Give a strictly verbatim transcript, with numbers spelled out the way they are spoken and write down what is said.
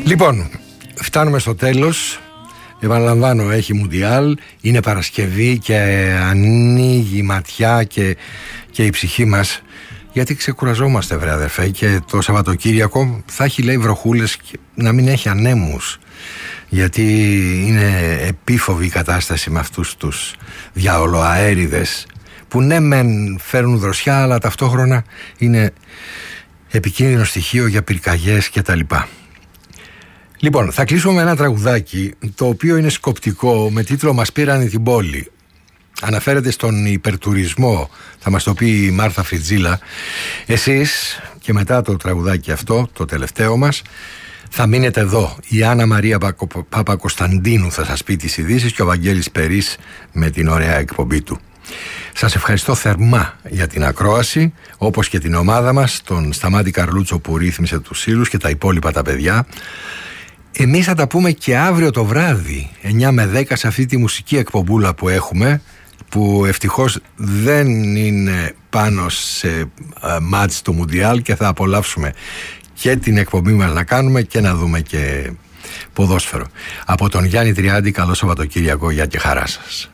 Λοιπόν, φτάνουμε στο τέλος. Επαναλαμβάνω, έχει Μουντιάλ, είναι Παρασκευή και ανοίγει η ματιά και, και η ψυχή μας, γιατί ξεκουραζόμαστε, βρε αδερφέ, και το Σαββατοκύριακο θα έχει, λέει, βροχούλες και να μην έχει ανέμους, γιατί είναι επίφοβη η κατάσταση με αυτούς τους διαολοαέριδες που ναι μεν φέρνουν δροσιά, αλλά ταυτόχρονα είναι επικίνδυνο στοιχείο για πυρκαγιές και τα λοιπά. Λοιπόν, θα κλείσουμε με ένα τραγουδάκι, το οποίο είναι σκοπτικό, με τίτλο «Μας πήρανε την πόλη». Αναφέρεται στον υπερτουρισμό, θα μας το πει η Μάρθα Φριτζίλα. Εσείς, και μετά το τραγουδάκι αυτό, το τελευταίο μας, θα μείνετε εδώ. Η Άννα Μαρία Παπακοσταντίνου θα σας πει τις ειδήσεις και ο Βαγγέλης Περής με την ωραία εκπομπή του. Σας ευχαριστώ θερμά για την ακρόαση, όπως και την ομάδα μας, τον Σταμάτη Καρλούτσο που ρύθμισε τους σύλλους και τα υπόλοιπα τα παιδιά. Εμείς θα τα πούμε και αύριο το βράδυ, εννιά με δέκα, σε αυτή τη μουσική εκπομπούλα που έχουμε, που ευτυχώς δεν είναι πάνω σε μάτς του Μουντιάλ, και θα απολαύσουμε και την εκπομπή μας να κάνουμε και να δούμε και ποδόσφαιρο. Από τον Γιάννη Τριάντη, καλό Σαββατοκύριακο, γεια και χαρά σας.